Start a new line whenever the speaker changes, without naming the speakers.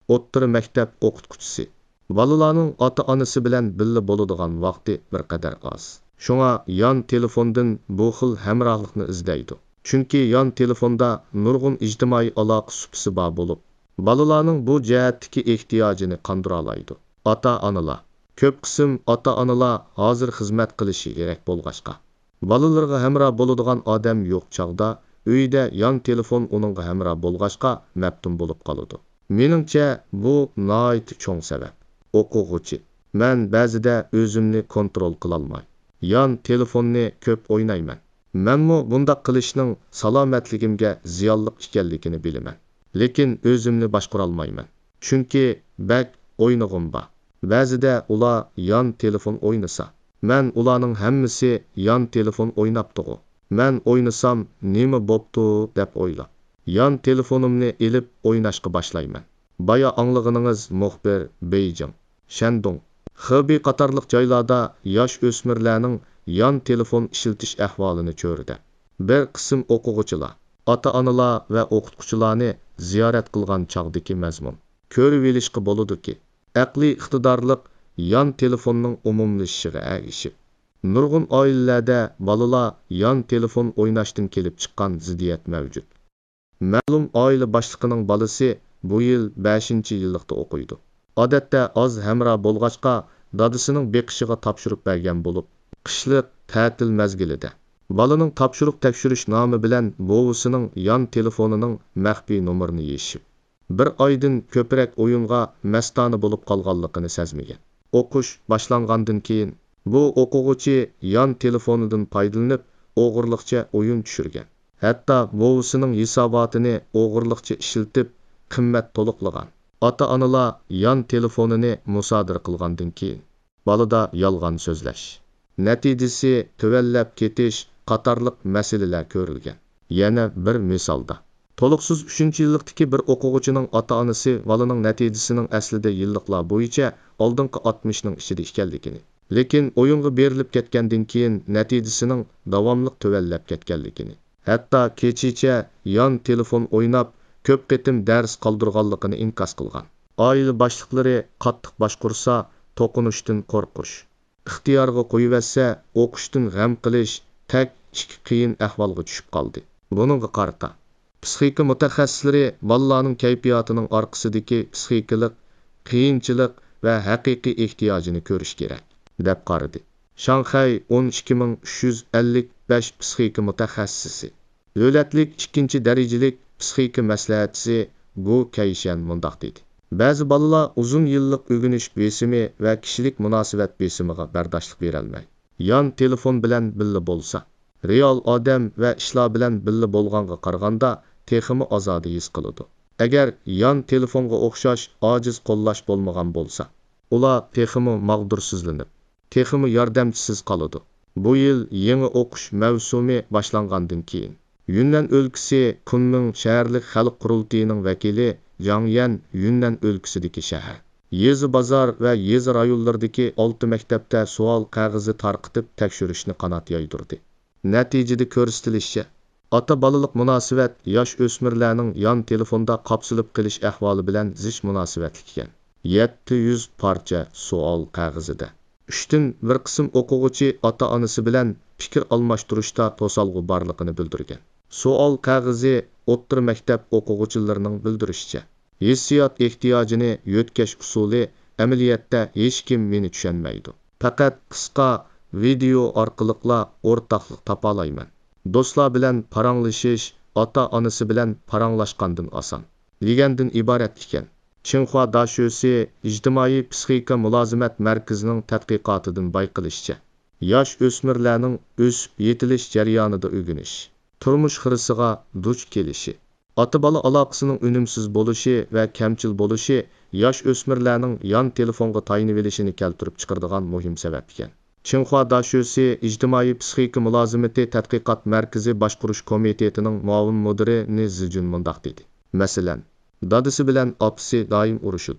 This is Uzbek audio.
o'rta maktab o'qituvchisi. Balalarning ota-onasi bilan birga bo'ladigan vaqti bir qadar oz. Shunga yon telefondan bu xil hamrohlikni izlaydi. Chunki yon telefonda nurg'un ijtimoiy aloqa supsi bor bo'lib, balalarning bu jihatdagi ehtiyojini qondira oladi. Ota-onalar ko'p qism ota-onalar hozir xizmat qilishi kerak bo'lg'achqa, balalarga hamroh bo'ladigan odam yo'q chog'da uyda yon telefon uningga hamroh bo'lg'achqa maftun bo'lib qoladi. Meningcha bu nihoyat cho'ng sabab. O'quvchi, men ba'zida o'zimni kontrol qila olmay, yon telefonni ko'p o'ynayman. Menmo bundaq qilishning salomatligimga ziyonli ekanligini bilaman. Lekin o'zimni boshqara olmayman. Chunki bak o'ynag'im bor. Ba'zida ular yon telefon o'ynasa, men ularning hammasi yon telefon o'ynabdi-ku. Men o'ynasam nima bo'pti deb o'ylab, yon telefonimni elib o'ynashga boshlayman. Baya anglag'iningіз muxbir Beijing, Shandong, Xibey qatorliq joylarda yosh o'smirlarning yon telefon ishiltish ahvolini ko'rdi. Bir qism o'quvchilar, ota-onalar va o'qituvchilarni ziyorat qilgan chog'dagi mazmun ko'rib olishga bo'ladi-ki, aqliy iqtidorliq yon telefonning umumlashishiga ergishib, nurg'un oilalarda bolalar yon telefon o'ynashdan kelib chiqqan ziddiyat mavjud. Ma'lum oila boshlig'ining bolasi bu yil 5-yillikda o'qiydi. Odatda oz hamroh bo'lg'achqa dadasining beqishiga topshirib bergan bo'lib, qishliq ta'til mazgilida bolaning topshiriq tekshirish nomi bilan buvisining yon telefonining maxfiy nomerini yechib, bir oydan ko'proq o'yinga mastona bo'lib qolganligini sezmagan. O'qish boshlangandan keyin bu o'quvchi yon telefonidan foydalanib o'g'irliqcha o'yin tushirgan. Hatto buvisining hisobotini o'g'irliqcha ishiltib qimmat to'liqlagan. Ota-onalar yon telefonini musodara qilgandan keyin bolada yolg'on so'zlash, natijasi tuvallab ketish qatorliq masalalar ko'rilgan. Yana bir misolda, to'liqsiz 3-yillikdagi bir o'quvchining ota-onasi bolaning natijasining aslida yilliklar bo'yicha oldingi 60 ning ichida ekanligini, lekin o'yinga berilib ketgandan keyin natijasining davomli tuvallab ketganligini, hatto kechicha yon telefon o'ynab ko'p qitim dars qoldirganligini inkos qilgan. Oila boshliqlari qattiq boshqursa to'qinishdan qo'rqish, ixtiyorga qo'yiversa o'qishdan g'am qilish tak qiyin ahvolga tushib qoldi. Buningga qarata psixika mutaxassislari bolalarning kayfiyatining orqasidagi psixikalik qiyinchilik va haqiqiy ehtiyojini ko'rish kerak deb qaradi. Shanxay 12355 psixika mutaxassisi, davlatlik 2-darajalik psixika maslahatchisi Gu Kayshan mundoq dedi. Ba'zi bolalar uzun yillik o'rganish besimi va kishilik munosabat besimiga bardoshlik bera olmaydi. Yon telefon bilan birga bo'lsa, real odam va ishlar bilan birga bo'lganga qaraganda texmi ozodi his qiladi. Agar yon telefonga o'xshash ojiz qo'llash bo'lmagan bo'lsa, ular texmi mag'dursizlanib, texmi yordamchisiz qoladi. Bu yil yangi o'qish mavsumi boshlangandan keyin Yunnan o'lkasi Kunming shaharlik xalq qurultiyining vakili Zhang Yan Yunnan o'lkasidagi shahar, yezi bozor va yezi rayonlaridagi 6 maktabda savol qog'ozi tarqitib tekshirishni qanot yoydirdi. Natijada ko'rsatilishicha, ota-bolalik munosabat yosh o'smirlarning yon telefonda qopsilib qilish ahvoli bilan zich munosabatli ekan. 700 parcha savol qog'ozida 3dan bir qism o'quvchi ota-onasi bilan fikr almashtirishda to'solg'u borligini bildirgan. Savol qog'ozi o'rta maktab o'quvchilarining bildirishicha, hissiyot ehtiyojini yo'tkash usuli amaliyotda hech kim meni tushunmaydi. Faqat qisqa video orqali o'rtoqlik topa olayman. Do'stlar bilan paranglashish ota-onasi bilan paranglashgandan oson degandan iborat ekan. Xinhua Dashosi ijtimoiy psixika mulozimat markazining tadqiqotidan bayqilishicha, yosh o'smirlarning o'sib yetilish jarayonida o'rganish, turmush xirisiga duch kelishi, ota-bola aloqasining unumsiz bo'lishi va kamchil bo'lishi yosh o'smirlarning yon telefonga tayinib olishini keltirib chiqaradigan muhim sabab ekan. Xinhua Dashosi ijtimoiy psixika mulozimati tadqiqot markazi boshqarish komitetining muavin mudiri Ni Zijun mundoq dedi. Masalan, dadasi bilan opasi doim urushadi.